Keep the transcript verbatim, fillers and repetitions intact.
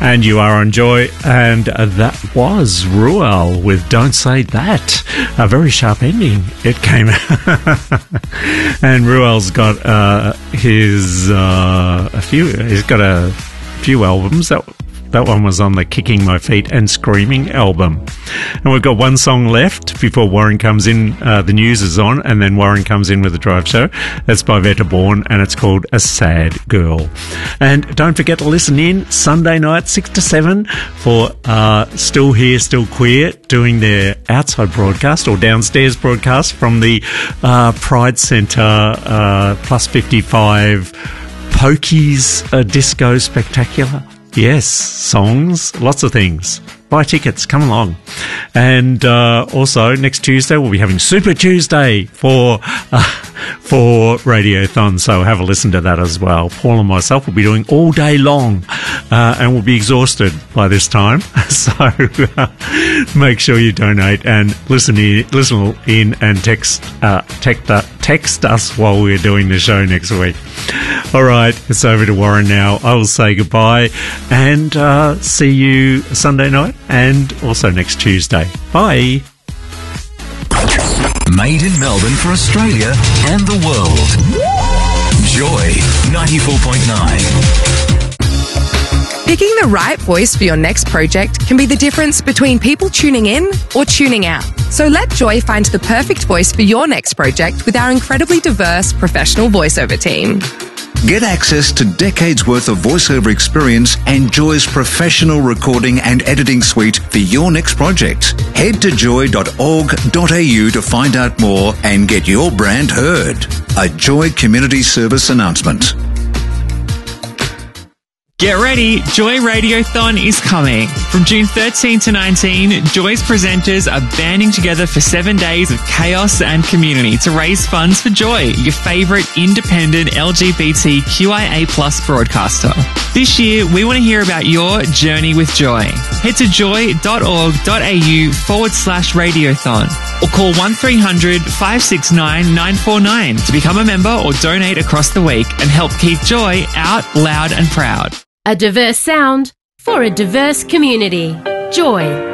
And you are on Joy, and uh, that was Ruel with Don't Say That. A very sharp ending. It came out. And Ruel's got uh, his, uh, a few, he's got a few albums. That That one was on the Kicking My Feet and Screaming album. And we've got one song left before Warren comes in. Uh, the news is on, and then Warren comes in with the drive show. That's by Veta Bourne, and it's called A Sad Girl. And don't forget to listen in Sunday night, six to seven, for uh, Still Here, Still Queer, doing their outside broadcast or downstairs broadcast from the uh, Pride Centre uh, Plus fifty-five Pokies uh, Disco Spectacular. Yes, songs, lots of things. Buy tickets, come along. And uh, also, next Tuesday, we'll be having Super Tuesday for uh, for Radiothon, so have a listen to that as well. Paul and myself will be doing all day long, uh, and we'll be exhausted by this time. So uh, make sure you donate and listen in, listen in and text, uh, text, uh, text us while we're doing the show next week. All right, it's over to Warren now. I will say goodbye and uh, see you Sunday night and also next Tuesday. Bye. Made in Melbourne for Australia and the world. Joy ninety-four point nine. Picking the right voice for your next project can be the difference between people tuning in or tuning out. So let Joy find the perfect voice for your next project with our incredibly diverse professional voiceover team. Get access to decades worth of voiceover experience and Joy's professional recording and editing suite for your next project. Head to joy dot org dot a u to find out more and get your brand heard. A Joy Community Service announcement. Get ready, Joy Radiothon is coming. From June thirteenth to nineteenth, Joy's presenters are banding together for seven days of chaos and community to raise funds for Joy, your favourite independent L G B T Q I A plus broadcaster. This year, we want to hear about your journey with Joy. Head to joy dot org dot a u forward slash radiothon or call one three hundred five six nine nine four nine to become a member or donate across the week and help keep Joy out loud and proud. A diverse sound for a diverse community. Joy.